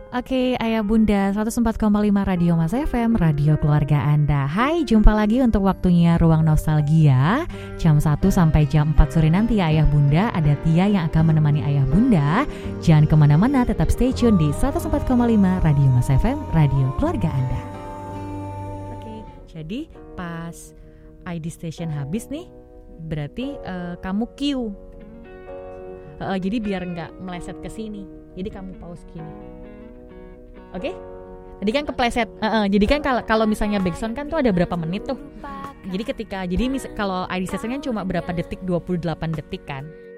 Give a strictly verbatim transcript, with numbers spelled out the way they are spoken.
Oke, Ayah Bunda, seratus empat koma lima Radio Mas F M, radio keluarga Anda. Hai, jumpa lagi untuk waktunya Ruang Nostalgia. Jam satu sampai jam empat sore nanti ya Ayah Bunda. Ada Tia yang akan menemani Ayah Bunda. Jangan kemana-mana, tetap stay tune di seratus empat koma lima Radio Mas F M, radio keluarga Anda. Oke, jadi pas I D station habis nih, berarti uh, kamu queue. Uh, jadi biar nggak meleset ke sini. Jadi kamu pause gini. Oke, okay? Tadi kan kepleset. Uh-uh, jadi kan kalau kalau misalnya backsound kan tuh ada berapa menit tuh. Jadi ketika jadi mis- kalau I D session kan cuma berapa detik, dua puluh delapan detik kan.